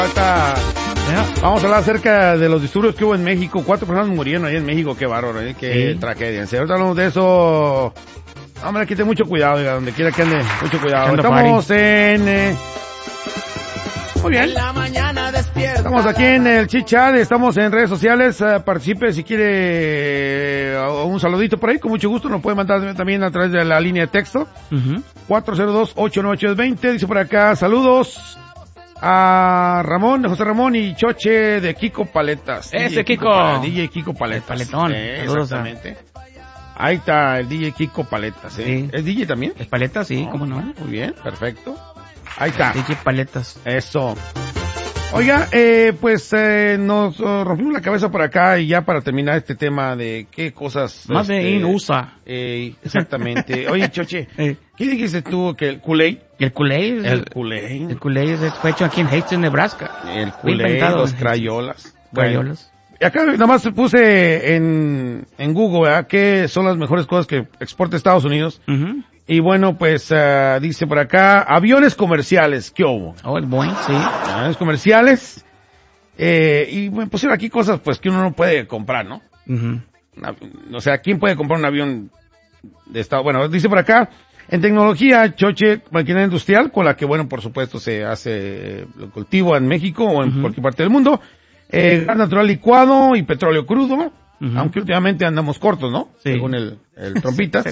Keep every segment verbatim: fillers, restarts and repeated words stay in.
Ahorita vamos a hablar acerca de los disturbios que hubo en México. Cuatro personas murieron ahí en México. Qué bárbaro, ¿eh? Qué sí. tragedia. Si ahorita hablamos de eso... Hombre, aquí ten mucho cuidado, oiga, donde quiera que ande, mucho cuidado. Estamos party. en... Eh... Muy bien. En la mañana despierta. Estamos aquí en el Chit Chat, estamos en redes sociales. Uh, participe si quiere uh, un saludito por ahí, con mucho gusto. Nos puede mandar también a través de la línea de texto. Uh-huh. cuatro cero dos, ocho nueve ocho, dos cero. Dice por acá, saludos a Ramón, José Ramón y Choche de Kiko Paletas. Ese Kiko. Kiko D J Kiko Paletas. El paletón. Eh, exactamente. Ahí está el D J Kiko Paletas, ¿eh? Sí. ¿Es D J también? ¿Es Paletas? Sí, oh, cómo no. Muy bien, perfecto. Ahí está. D J Paletas. Eso. Oiga, eh, pues eh, nos uh, rompimos la cabeza por acá y ya para terminar este tema de qué cosas... Más este, de in U S A. Eh, exactamente. Oye, Choche, eh. ¿qué dijiste tú que el Kool-Aid? El Kool-Aid. El Kool-Aid. El Kool-Aid fue hecho aquí en Hastings, Nebraska. El Kool-Aid, los crayolas. Crayolas. Bueno, y acá nada más puse en, en Google, ¿verdad? ¿Qué son las mejores cosas que exporta Estados Unidos? Uh-huh. Y bueno, pues uh, dice por acá, aviones comerciales, ¿qué hubo? Oh, el Boeing, sí. Aviones comerciales. Eh, y me pusieron aquí cosas pues que uno no puede comprar, ¿no? Uh-huh. O sea, ¿quién puede comprar un avión de Estado? Bueno, dice por acá, en tecnología, Choche, maquinaria industrial, con la que, bueno, por supuesto se hace el cultivo en México o en uh-huh. cualquier parte del mundo. Eh, gas natural licuado y petróleo crudo, uh-huh. aunque últimamente andamos cortos, ¿no? Sí. Según el, el trompitas.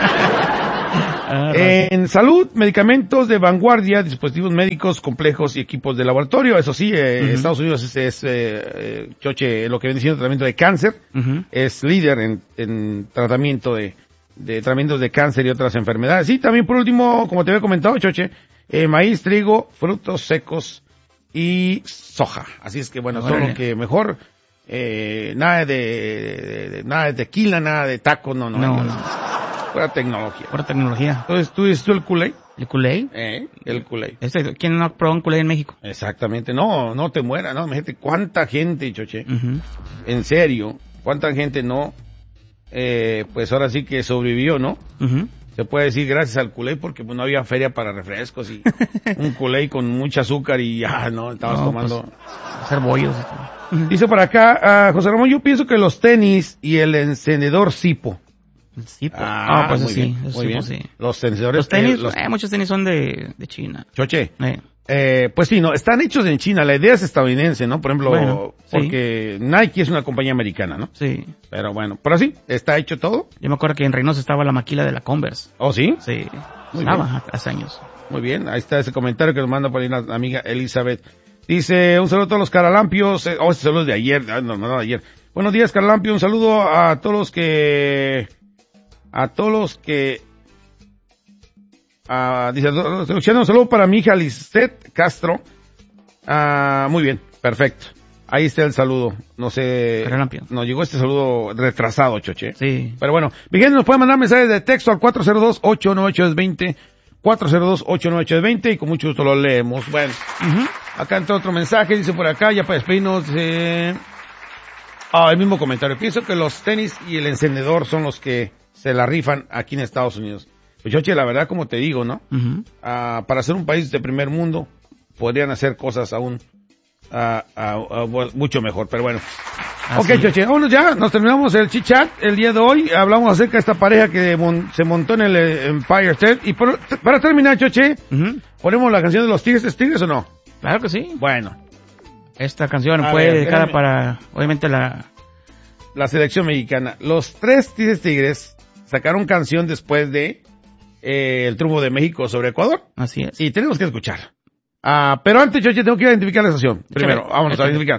Ah, eh, en salud, medicamentos de vanguardia, dispositivos médicos complejos y equipos de laboratorio. Eso sí, eh, uh-huh. Estados Unidos es, es eh, Choche, lo que viene siendo tratamiento de cáncer, uh-huh. es líder en, en tratamiento de, de tratamientos de cáncer y otras enfermedades. Y también por último, como te había comentado, Choche, eh, maíz, trigo, frutos secos y soja. Así es que bueno, son lo que mejor, eh, nada de, de, de, nada de tequila, nada de taco, no, no. no, no. no. Pura tecnología. Pura tecnología. Entonces, ¿tú dices tú el Kool-Aid? ¿El Kool-Aid? Eh, el Kool-Aid. Este, ¿quién no ha probado un Kool-Aid en México? Exactamente. No, no te mueras, ¿no? Imagínate cuánta gente, Choche. Uh-huh. En serio, cuánta gente no, eh, pues ahora sí que sobrevivió, ¿no? Uh-huh. Se puede decir gracias al Kool-Aid porque pues, no había feria para refrescos y un Kool-Aid con mucho azúcar y ya, ¿no? Estabas no, tomando... Pues, hacer bollos. Dice por acá, uh, José Ramón, yo pienso que los tenis y el encendedor Zippo. Sí, pues. Ah, ah, pues muy sí, bien, muy sí, bien. Pues sí. Los encendedores. Los tenis, eh, los... Eh, muchos tenis son de, de China. Choche. Eh. Eh, pues sí, no, están hechos en China. La idea es estadounidense, ¿no? Por ejemplo, bueno, porque sí. Nike es una compañía americana, ¿no? Sí. Pero bueno, pero sí, está hecho todo. Yo me acuerdo que en Reynosa estaba la maquila de la Converse. ¿Oh, sí? Sí. Muy estaba bien. hace años. Muy bien, ahí está ese comentario que nos manda por ahí una amiga Elizabeth. Dice, un saludo a todos los caralampios. Eh, oh, este saludo es de ayer, no, no, no, de ayer. Buenos días, Caralampio. Un saludo a todos los que... A todos los que... Uh, dice, un saludo para mi hija Lisette Castro. Uh, muy bien, perfecto. Ahí está el saludo. No sé... Caralampio. Nos llegó este saludo retrasado, Choche. Sí. Pero bueno, mi gente nos puede mandar mensajes de texto al cuatro cero dos, ocho nueve ocho, dos cero cero. cuatro cero dos, ocho nueve ocho, dos cero cero y con mucho gusto lo leemos. Bueno, uh-huh. Acá entra otro mensaje, dice por acá, ya para despedirnos, eh... ah, el mismo comentario. Pienso que los tenis y el encendedor son los que se la rifan aquí en Estados Unidos. Pues Choche, la verdad, como te digo, ¿no? Uh-huh. Ah, para ser un país de primer mundo, podrían hacer cosas aún ah, ah, ah, mucho mejor, pero bueno. Así. Ok, Choche, vámonos ya, nos terminamos el Chit Chat el día de hoy. Hablamos acerca de esta pareja que mon- se montó en el Empire State. Y por, para terminar, Choche, uh-huh. ¿ponemos la canción de los Tigres, ¿es Tigres o no? Claro que sí. Bueno. Esta canción a fue ver, dedicada déjame. para, obviamente, la... La selección mexicana. Los tres Tigres Tigres sacaron canción después de eh, el triunfo de México sobre Ecuador. Así es. Y tenemos que escuchar. Ah, pero antes, Choche, tengo que ir a identificar la estación. Primero, Échale. vámonos Échale. a identificar.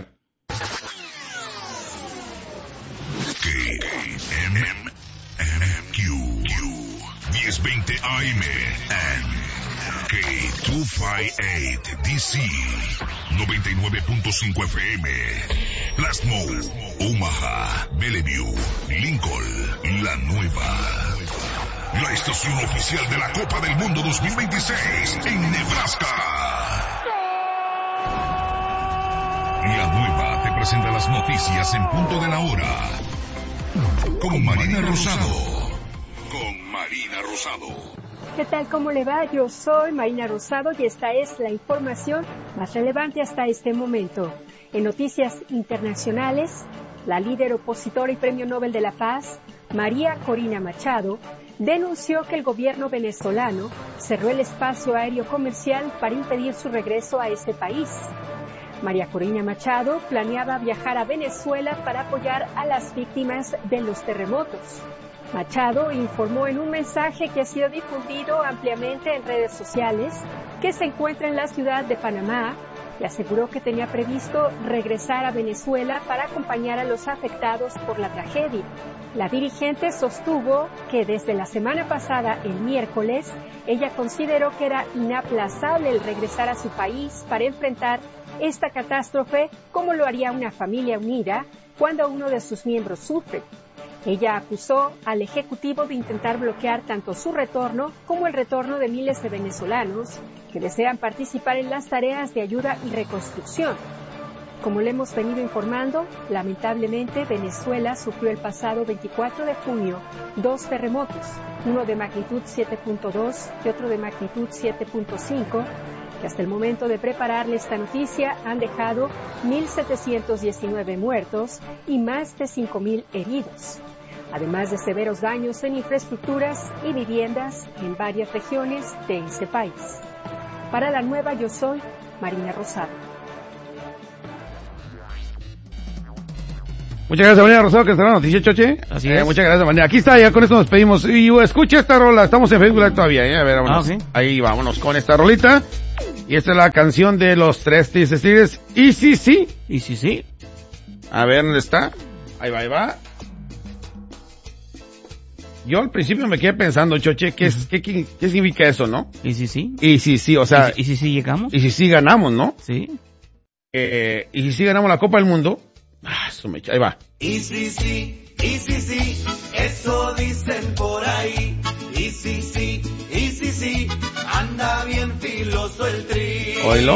diez veinte A M and K doscientos cincuenta y ocho D C noventa y nueve punto cinco F M Plasmo, Omaha, Bellevue, Lincoln, La Nueva. La estación oficial de la Copa del Mundo dos mil veintiséis en Nebraska. La Nueva te presenta las noticias en punto de la hora. Con Marina Rosado. Con Marina Rosado. ¿Qué tal? ¿Cómo le va? Yo soy Marina Rosado y esta es la información más relevante hasta este momento. En noticias internacionales, la líder opositora y Premio Nobel de la Paz, María Corina Machado, denunció que el gobierno venezolano cerró el espacio aéreo comercial para impedir su regreso a ese país. María Corina Machado planeaba viajar a Venezuela para apoyar a las víctimas de los terremotos. Machado informó en un mensaje que ha sido difundido ampliamente en redes sociales que se encuentra en la ciudad de Panamá y aseguró que tenía previsto regresar a Venezuela para acompañar a los afectados por la tragedia. La dirigente sostuvo que desde la semana pasada, el miércoles, ella consideró que era inaplazable el regresar a su país para enfrentar esta catástrofe como lo haría una familia unida cuando uno de sus miembros sufre. Ella acusó al Ejecutivo de intentar bloquear tanto su retorno como el retorno de miles de venezolanos que desean participar en las tareas de ayuda y reconstrucción. Como le hemos venido informando, lamentablemente Venezuela sufrió el pasado veinticuatro de junio dos terremotos, uno de magnitud siete punto dos y otro de magnitud siete punto cinco, que hasta el momento de prepararle esta noticia han dejado mil setecientos diecinueve muertos y más de cinco mil heridos, además de severos daños en infraestructuras y viviendas en varias regiones de ese país. Para la nueva Yo Soy, Marina Rosado. Muchas gracias, Marina Rosado, que está la noticia, Choche. Así eh, es. Muchas gracias, Marina. Aquí está, ya con esto nos pedimos. Y uh, escucha esta rola, estamos en Facebook Live todavía, ¿eh? A ver, vámonos. Ah, ¿sí? Ahí vámonos con esta rolita. Y esta es la canción de los Tres Tristes Tigres. Y sí, sí. Y sí, sí. A ver, ¿dónde está? Ahí va, ahí va. Yo al principio me quedé pensando, Choche, ¿qué, es, qué, qué, qué significa eso, no? Y sí, sí. Y sí, sí, o sea... ¿Y si sí llegamos? Y si sí ganamos, ¿no? Sí. Eh, y si sí ganamos la Copa del Mundo... Ah, eso me echa, ahí va. Y sí, sí, y sí, sí, eso dicen por ahí. Y sí, sí, y sí, sí, anda bien filoso el tri. Oílo.